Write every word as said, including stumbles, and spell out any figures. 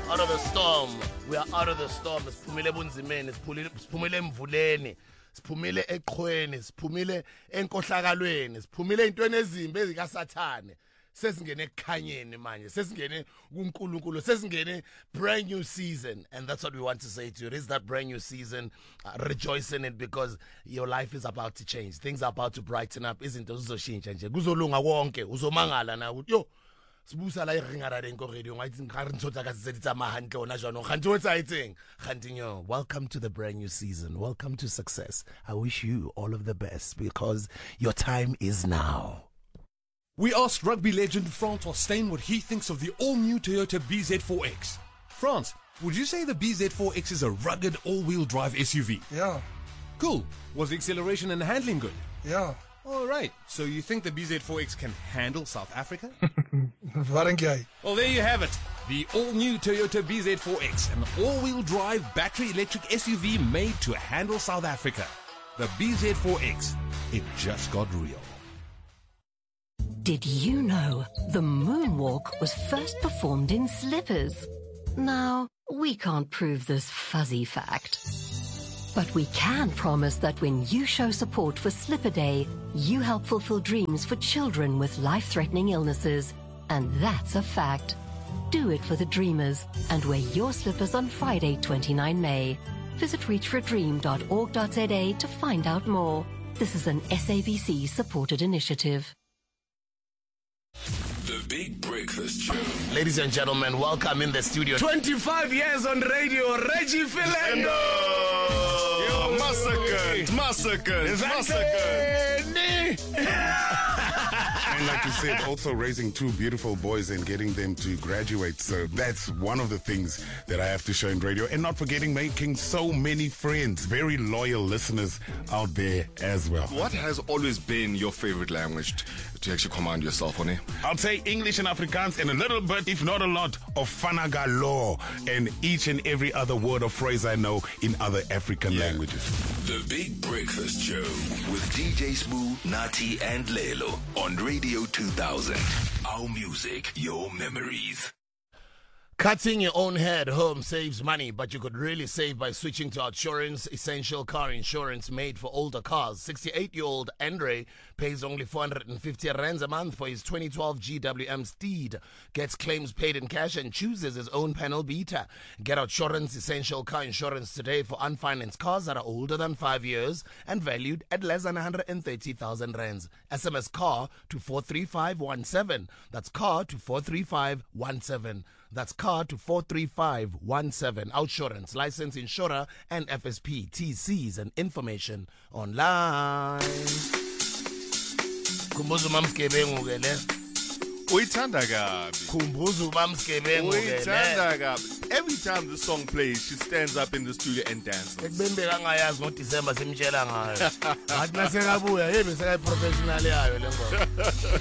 out of the storm. We are out of the storm. Siphumile ebunzimeni, siphumile siphumile emvuleni, siphumile eqhweni, siphumile enkohlakalweni, siphumile ezintweni ezimbi ezikaSathane. Sesingene ekukhanyeni manje, sesingene kuNkulunkulu, sesingene brand new season, and that's what we want to say to you. It is that brand new season. Uh, rejoice in it because your life is about to change. Things are about to brighten up. Izinto zizoshintsha nje. Kuzolunga konke, uzomangala na ukuthi yo sibusa la iringara renko radio ngathi ngari ntotsa ka setsa mahantle ona jwanong ganti what's I think Khantinyo, welcome to the brand new season. Welcome to success. I wish you all of the best because your time is now. We asked rugby legend Francois Steyn what he thinks of the all-new Toyota B Z four X. France, would you say the B Z four X is a rugged all-wheel drive S U V? Yeah, Cool. Was the acceleration and handling good? yeah. All right. So you think the B Z four X can handle South Africa? Wat dink jy? Well, there you have it. The all-new Toyota B Z four X, an all-wheel drive battery electric S U V made to handle South Africa. The B Z four X. It just got real. Did you know the moonwalk was first performed in slippers? Now, we can't prove this fuzzy fact. But we can promise that when you show support for Slipper Day, you help fulfill dreams for children with life-threatening illnesses. And that's a fact. Do it for the dreamers and wear your slippers on Friday, the twenty-ninth of May. Visit reach for a dream dot org dot z a to find out more. This is an S A B C-supported initiative. The Big Breakfast Show. Ladies and gentlemen, welcome in the studio. twenty-five years on radio, Reggie Philando. Yo, massacred, massacred, massacred. And like you said, also raising two beautiful boys and getting them to graduate. So that's one of the things that I have to show in radio. And not forgetting making so many friends, very loyal listeners out there as well. What has always been your favorite language t- to actually command yourself on it? I'll say English and Afrikaans and a little bit, if not a lot, of Fanagalo and each and every other word or phrase I know in other African Yeah. languages. The Big Breakfast Show with D J Smooth, Nati, and Lelo on Radio two thousand. Our music, your memories. Cutting your own hair at home saves money, but you could really save by switching to Outsurance Essential Car Insurance made for older cars. sixty-eight-year-old Andre pays only four hundred fifty rands a month for his twenty twelve G W M Steed, gets claims paid in cash and chooses his own panel beater. Get Outsurance Essential Car Insurance today for unfinanced cars that are older than five years and valued at less than one hundred thirty thousand rands. S M S CAR to four three five one seven. That's CAR to four three five one seven. That's CAR to four three five one seven. Outsurance, license insurer, and F S P, T Cs, and information online. Khumbuza umamskebengu ke le. Uyithanda kabi. Khumbuza umamskebengu ke Uyithanda le. kabi. Every time this song plays, she stands up in the studio and dances. Ekubeni bekangayazi ngoDisemba simtshela ngayo. Ngathi nasekabuya yebe sekayi professional yayo le ngoma.